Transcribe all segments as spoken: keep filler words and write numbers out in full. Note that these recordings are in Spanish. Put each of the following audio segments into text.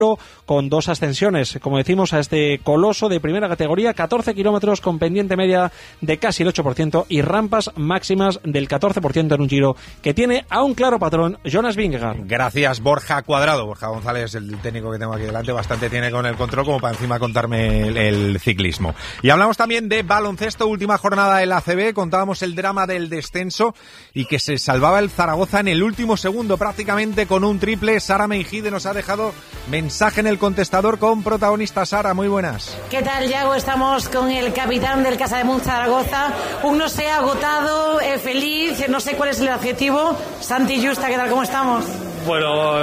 con dos ascensiones, como decimos, a este coloso de primera categoría, catorce kilómetros con pendiente media de casi el ocho por ciento y rampas máximas del catorce por ciento en un Giro que tiene a un claro patrón, Jonas Vingegaard. Gracias, Borja Cuadrado. Borja González, el técnico que tengo aquí delante, bastante tiene con el control como para encima contarme el, el ciclismo. Y hablamos también de baloncesto, última jornada del A C B, contábamos el drama del descenso y que se salvaba el Zaragoza en el último segundo prácticamente con un triple. Sara Meijide nos ha dejado mensaje en el contestador con protagonista. Sara, muy buenas. ¿Qué tal, Yago? Estamos con el capitán del Casa de Munt Zaragoza. Un no sé, agotado, eh, feliz, no sé cuál es el adjetivo. Santi Justa, ¿qué tal? ¿Cómo estamos? Bueno,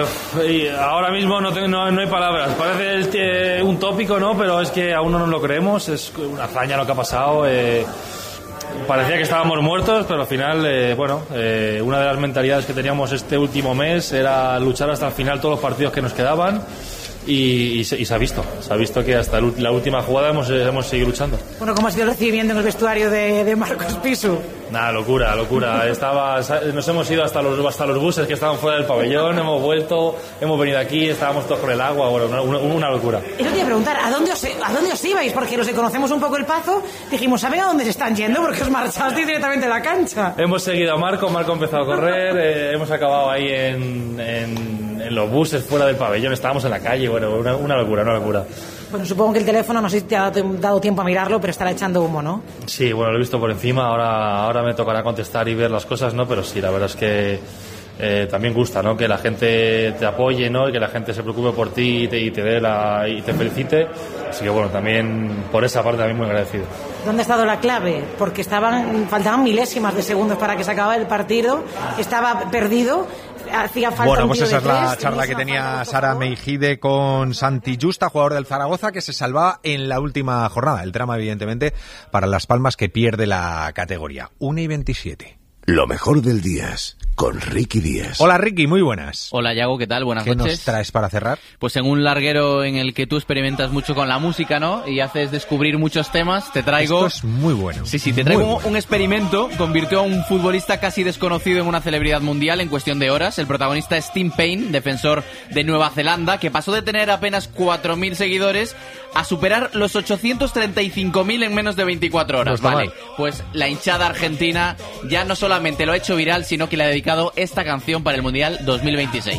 ahora mismo no, tengo, no, no hay palabras. Parece un tópico, ¿no? Pero es que aún no nos lo creemos. Es una hazaña lo que ha pasado. Eh, parecía que estábamos muertos, pero al final, eh, bueno, eh, una de las mentalidades que teníamos este último mes era luchar hasta el final todos los partidos que nos quedaban. Y, y, se, y se ha visto, se ha visto que hasta el, la última jugada hemos, hemos seguido luchando. Bueno, ¿cómo ha sido el recibimiento en el vestuario de, de Marcos Pisu? Nada, locura, locura. Estaba, nos hemos ido hasta los, hasta los buses que estaban fuera del pabellón, hemos vuelto, hemos venido aquí, estábamos todos con el agua, bueno, una, una, una locura. Y yo te iba a preguntar, ¿a dónde, os, ¿a dónde os ibais? Porque los que conocemos un poco el Pazo, dijimos, ¿saben a dónde se están yendo? Porque os marchasteis directamente de la cancha. Hemos seguido a Marco, Marco ha empezado a correr, eh, hemos acabado ahí en, en, en los buses fuera del pabellón, estábamos en la calle, bueno, una, una locura, una locura. Bueno, supongo que el teléfono, no sé si te ha dado tiempo a mirarlo, pero estará echando humo, ¿no? Sí, bueno, lo he visto por encima, ahora, ahora me tocará contestar y ver las cosas, ¿no? Pero sí, la verdad es que eh, también gusta, ¿no? Que la gente te apoye, ¿no? Y que la gente se preocupe por ti y te, y te dé la, y te felicite. Así que bueno, también por esa parte también muy agradecido. ¿Dónde ha estado la clave? Porque estaban, faltaban milésimas de segundos para que se acabara el partido, estaba perdido. Hacía falta bueno, un pues tiro esa de es la tres, charla que tenía Sara Meijide con Santi Justa, jugador del Zaragoza, que se salvaba en la última jornada. El drama, evidentemente, para Las Palmas, que pierde la categoría. una y veintisiete. Lo mejor del día con Ricky Díaz. Hola, Ricky, muy buenas. Hola, Yago, ¿qué tal? Buenas ¿Qué noches. ¿Qué nos traes para cerrar? Pues en un larguero en el que tú experimentas mucho con la música, ¿no? Y haces descubrir muchos temas, te traigo... Esto es muy bueno. Sí, sí, te traigo un, un experimento. Convirtió a un futbolista casi desconocido en una celebridad mundial en cuestión de horas. El protagonista es Tim Payne, defensor de Nueva Zelanda, que pasó de tener apenas cuatro mil seguidores a superar los ochocientos treinta y cinco mil en menos de veinticuatro horas, no ¿vale? mal. Pues la hinchada argentina ya no solamente lo ha hecho viral, sino que le ha dedicado esta canción para el Mundial dos mil veintiséis.